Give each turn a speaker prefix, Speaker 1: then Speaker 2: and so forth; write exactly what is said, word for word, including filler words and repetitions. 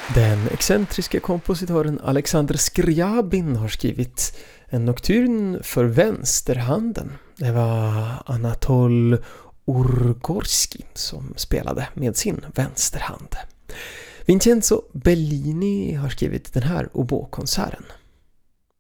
Speaker 1: Den excentriska kompositören Alexander Skrjabin har skrivit en nocturn för vänsterhanden. Det var Anatol Urgorski som spelade med sin vänsterhand. Vincenzo Bellini har skrivit den här obokonserten.